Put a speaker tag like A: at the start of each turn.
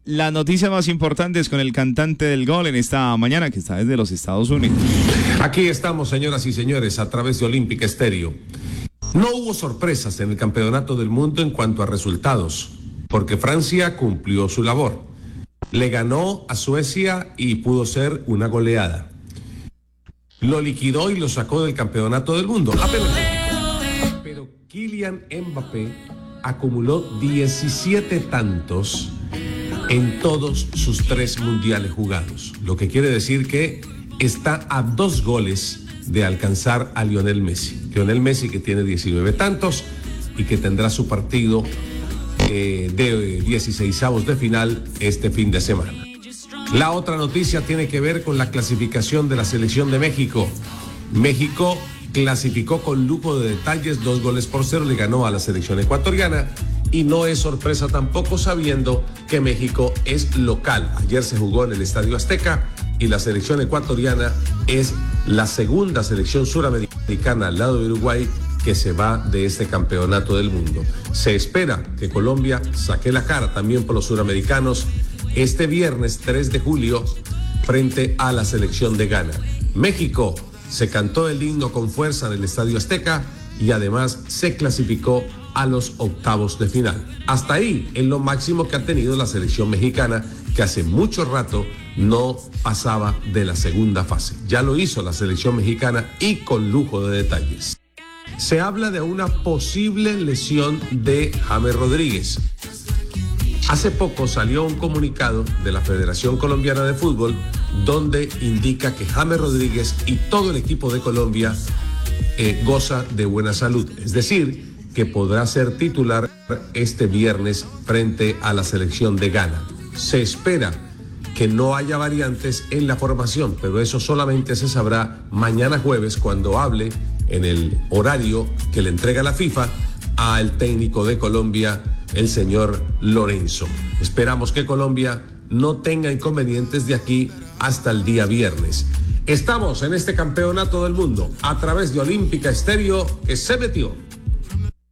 A: Las noticias más importantes con el cantante del gol en esta mañana, que está desde los Estados Unidos.
B: Aquí estamos, señoras y señores, a través de Olímpica Estéreo. No hubo sorpresas en el Campeonato del Mundo en cuanto a resultados, porque Francia cumplió su labor. Le ganó a Suecia y pudo ser una goleada. Lo liquidó y lo sacó del Campeonato del Mundo. Pero Kylian Mbappé acumuló 17 tantos en todos sus 3 mundiales jugados, lo que quiere decir que está a 2 goles de alcanzar a Lionel Messi. Lionel Messi, que tiene 19 tantos y que tendrá su partido de 16avos de final este fin de semana. La otra noticia tiene que ver con la clasificación de la selección de México. México clasificó con lujo de detalles, 2-0 le ganó a la selección ecuatoriana. Y no es sorpresa tampoco sabiendo que México es local. Ayer se jugó en el Estadio Azteca y la selección ecuatoriana es la segunda selección suramericana al lado de Uruguay que se va de este campeonato del mundo. Se espera que Colombia saque la cara también por los suramericanos este viernes 3 de julio frente a la selección de Ghana. México se cantó el himno con fuerza en el Estadio Azteca y además se clasificó a los octavos de final. Hasta ahí es lo máximo que ha tenido la selección mexicana, que hace mucho rato no pasaba de la segunda fase. Ya lo hizo la selección mexicana y con lujo de detalles. Se habla de una posible lesión de James Rodríguez. Hace poco salió un comunicado de la Federación Colombiana de Fútbol donde indica que James Rodríguez y todo el equipo de Colombia goza de buena salud, es decir, que podrá ser titular este viernes frente a la selección de Ghana. Se espera que no haya variantes en la formación, pero eso solamente se sabrá mañana jueves cuando hable en el horario que le entrega la FIFA al técnico de Colombia, el señor Lorenzo. Esperamos que Colombia no tenga inconvenientes de aquí hasta el día viernes. Estamos en este campeonato del mundo a través de Olímpica Estéreo, que se metió.